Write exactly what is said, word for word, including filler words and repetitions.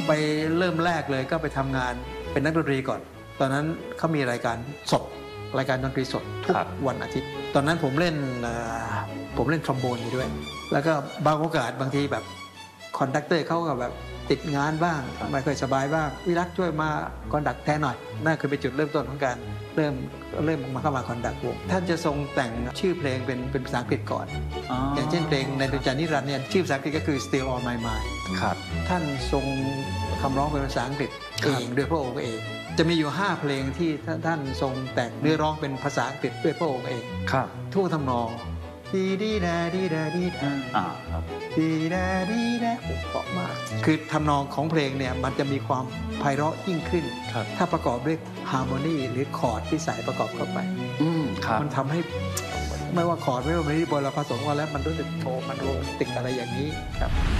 ไปเริ่มแรกเลยก็ไปทำงานเป็นนักดนตรีก่อนตอนนั้นเขามีรายการสดรายการดนตรีสดทุกวันอาทิตย์ตอนนั้นผมเล่นผมเล่นทรอมโบนอยู่ด้วยแล้วก็บางโอกาสบางทีแบบคอนดักเตอร์เขาก็แบบติดงานบ้างไม่ค่อยสบายบ้างวิรัตช่วยมาคอนดักแทนหน่อยนั่นคือเป็นจุดเริ่มต้นของการเริ่มเริ่มมาเข้ามาคอนดักวงท่านจะทรงแต่งชื่อเพลงเป็นเป็นภาษาอังกฤษก่อน อ, อย่างเช่นเพลงในดวงใจนิรันดร์เนี่ยชื่อภาษาอังกฤษก็คือ Still on My Mind ครับท่านทรงคำร้องเป็นภาษาอังกฤษเองด้วยพระองค์เองจะมีอยู่ห้าเพลงที่ท่านทรงแต่งเนื้อร้องเป็นภาษาอังกฤษด้วยพระองค์เองครับทุกทำนองดีดีดาดีดาดีดาอ่าครับดีดาดีดาเพราะมากคือทำนองของเพลงเนี่ยมันจะมีความไพเราะยิ่งขึ้นถ้าประกอบด้วยฮาร์โมนีหรือคอร์ดที่ใส่ประกอบเข้าไปมันทำให้ไม่ว่าคอร์ดไม่ว่าไม่ว่าบอลเราผสมกันแล้วมันรู้สึกโชว์มันโรแมนติกอะไรอย่างนี้ครับ